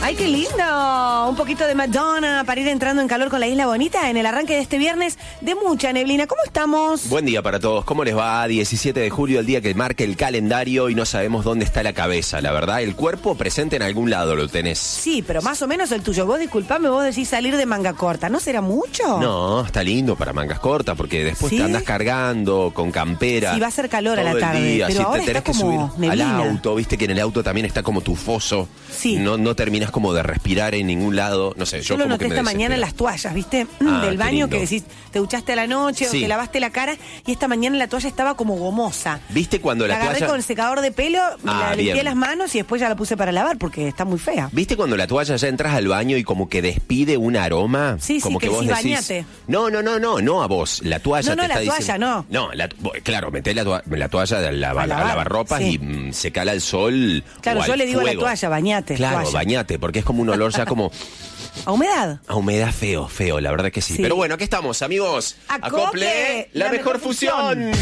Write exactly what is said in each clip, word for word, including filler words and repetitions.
¡Ay, qué lindo! Un poquito de Madonna para ir entrando en calor con la Isla Bonita en el arranque de este viernes de mucha neblina. ¿Cómo estamos? Buen día para todos. ¿Cómo les va? diecisiete de julio, el día que marca el calendario y no sabemos dónde está la cabeza, la verdad. El cuerpo presente en algún lado lo tenés. Sí, pero más o menos el tuyo. Vos disculpame, vos decís salir de manga corta. ¿No será mucho? No, está lindo para mangas cortas porque después ¿Sí? te andás cargando con campera. Sí, va a ser calor a la todo el tarde, día. pero Sí, ahora te tenés está que como subir neblina. al auto, viste que en el auto también está como tufoso. Sí. No, no terminás como de respirar en ningún lado. No sé, yo, Yo lo como noté que me esta mañana en desespero. las toallas, ¿viste? Ah, Del qué baño lindo. que decís, te duchaste a la noche Sí. o te lavaste la cara y esta mañana la toalla estaba como gomosa. ¿Viste cuando la La agarré toalla... con el secador de pelo, me Ah, la limpié bien. las manos y después ya la puse para lavar porque está muy fea. ¿Viste cuando la toalla ya entras al baño y como que despide un aroma? Sí, sí, como que vos decís, decís, bañate. No, no, no, no, no a vos. La toalla No, no, te la está toalla diciendo... no. No, la, claro, metés la, toalla, la toalla a lava- A a lavar, lavarropas sí. y mm, se cala al sol. Claro, o yo al le digo a la fuego. toalla, bañate. Claro, toalla. bañate, porque es como un olor ya como ¿A humedad? a humedad feo, feo, la verdad que sí. Sí. Pero bueno, aquí estamos, amigos. Acople, la, mejor fusión.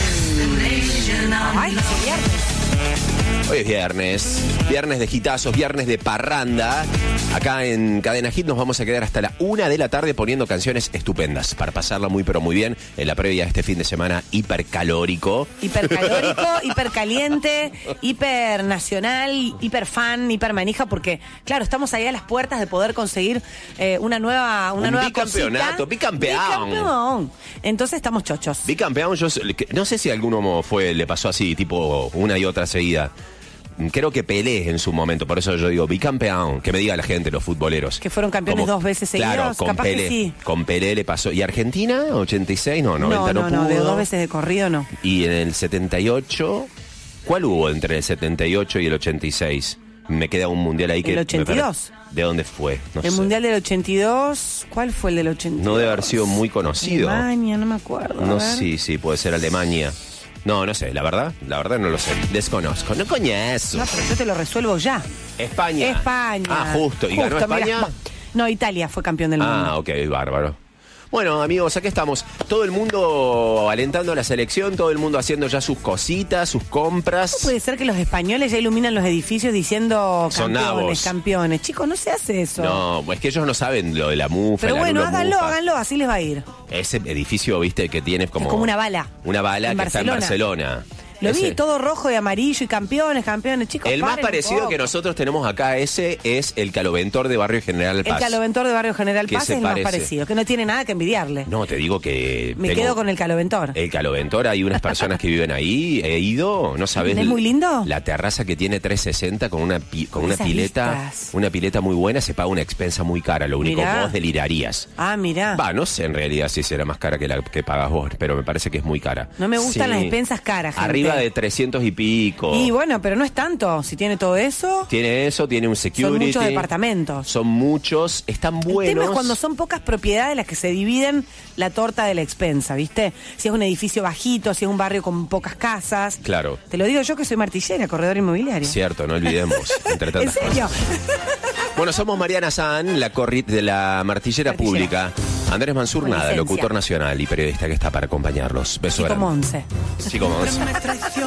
Ay, qué viernes. Hoy es viernes, viernes de hitazos, viernes de parranda. Acá en Cadena Hit nos vamos a quedar hasta la una de la tarde poniendo canciones estupendas para pasarla muy pero muy bien en la previa de este fin de semana hipercalórico. Hipercalórico, hipercaliente, hipernacional, hiperfan, hipermanija, porque, claro, estamos ahí a las puertas de poder conseguir eh, una nueva una Un nueva bicampeonato, cosita. bicampeón. Bicampeón. Entonces estamos chochos. Bicampeón, yo no sé si a alguno fue, le pasó así, tipo una y otra seguida. Creo que Pelé en su momento, por eso yo digo bicampeón, que me diga la gente, los futboleros. Que fueron campeones dos veces seguidos, Claro, con capaz Pelé, que sí. con Pelé le pasó. ¿Y Argentina? ¿ochenta y seis? No, noventa no, no, no, no, pudo. de dos veces de corrido no. Y en el setenta y ocho, ¿cuál hubo entre el setenta y ocho y el ochenta y seis? Me queda un mundial ahí que... ¿El me ochenta y dos? pare- ¿De dónde fue? No El sé. mundial del ochenta y dos, ¿cuál fue el del ochenta y dos? No debe haber sido muy conocido. Alemania, no me acuerdo. a No, ver. sí, sí, puede ser Alemania. No, no sé, la verdad, la verdad no lo sé. Desconozco, no coñazo. No, pero yo te lo resuelvo ya. España. España. Ah, justo. ¿Y ganó Justo, España? mira. No, Italia fue campeón del mundo. Ah, ok, bárbaro. Bueno, amigos, aquí estamos. Todo el mundo alentando a la selección, todo el mundo haciendo ya sus cositas, sus compras. ¿Cómo puede ser que los españoles ya iluminan los edificios diciendo Son campeones, nabos. campeones? Chicos, no se hace eso. No, es que ellos no saben lo de la mufa. Pero la bueno, lula háganlo, mufa. háganlo, así les va a ir. Ese edificio, viste, que tiene como... Es como una bala. Una bala En que está en Barcelona. Lo vi Ese. todo rojo y amarillo y campeones, campeones, chicos. El más paren un parecido poco. que nosotros tenemos acá, ese es el Caloventor de Barrio General El Paz. Caloventor de Barrio General ¿Qué Paz se es el más parece? parecido, que no tiene nada que envidiarle. No, te digo que... Me tengo- quedo con el Caloventor. El Caloventor, hay unas personas que viven ahí, he ido, no sabes. ¿Es muy lindo? La terraza que tiene trescientos sesenta con una pi- con una Esas pileta, vistas. una pileta muy buena, se paga una expensa muy cara, lo único Mirá. vos delirarías. Ah, mirá. Va, no sé en realidad si será más cara que la que pagas vos, pero me parece que es muy cara. No me gustan las expensas caras, gente. Arriba de trescientos y pico. Y bueno, pero no es tanto. Si tiene todo eso, Tiene eso, tiene un security. son muchos departamentos. Son muchos, están El buenos. tema es cuando son pocas propiedades las que se dividen la torta de la expensa, ¿viste? Si es un edificio bajito, si es un barrio con pocas casas. Claro. Te lo digo yo que soy martillera, corredor inmobiliario. Cierto, no olvidemos. Entre ¿En tantas serio? cosas. Bueno, somos Mariana San, la corri de la martillera, Martillera. pública. Andrés Mansur, Con nada, licencia. locutor nacional y periodista que está para acompañarlos. Beso Chico grande. Monse. Chico Monse.